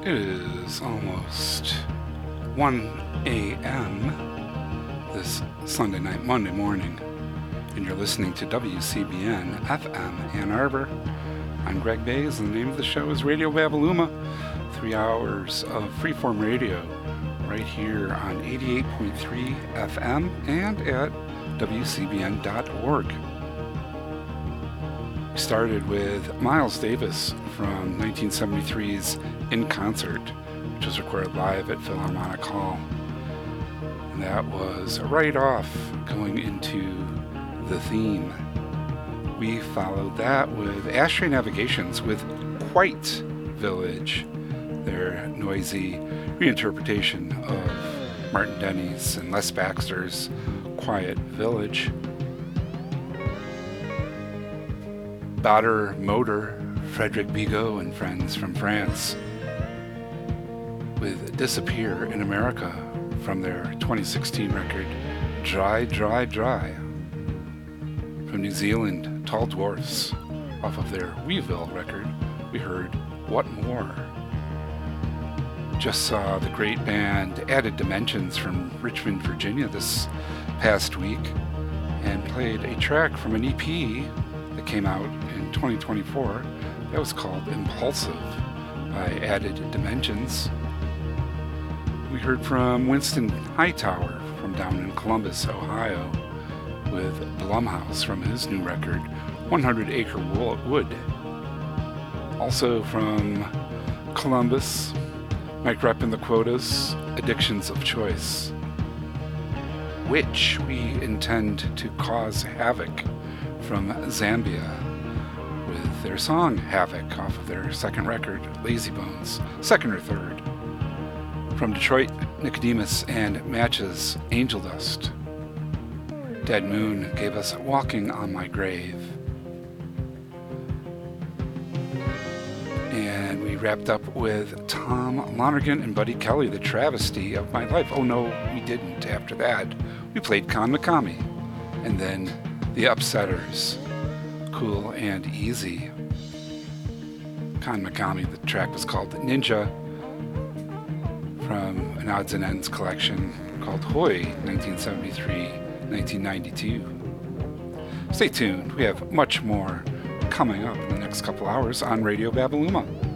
It is almost 1 a.m. this Sunday night, Monday morning, and you're listening to WCBN FM Ann Arbor. I'm Greg Bays, and the name of the show is Radio Babaluma. 3 hours of freeform radio right here on 88.3 FM and at WCBN.org. We started with Miles Davis from 1973's In Concert, which was recorded live at Philharmonic Hall. And that was right off going into the theme. We followed that with Ashtray Navigations with White Village, their noisy reinterpretation of Martin Denny's and Les Baxter's Quiet Village. Bader Motor, Frederic Bigot and Friends from France with Disappear in America from their 2016 record Dry, Dry, Dry. From New Zealand, Tall Dwarfs, off of their Weeville record, we heard What More. Just saw the great band Added Dimensions from Richmond, Virginia this past week and played a track from an EP that came out in 2024 that was called Impulsive by Added Dimensions. We heard from Winston Hightower from down in Columbus, Ohio, with Blumhouse from his new record 100 Acre Wood. Also from Columbus, Mike Rep and the Quotas, Addictions of Choice, which we intend to cause havoc from Zambia with their song Havoc off of their second record, Lazy Bones, second or third. From Detroit, Nicodemus and Matches, Angel Dust. Dead Moon gave us Walking on My Grave. And we wrapped up with Tom Lonergan and Buddy Kelly, The Travesty of My Life. Oh no, we didn't after that. We played Kon Makami. And then The Upsetters, Cool and Easy. Kon Makami, the track was called Ninja, from an Odds and Ends collection called Hoi, 1973-1992. Stay tuned, we have much more coming up in the next couple hours on Radio Babaluma.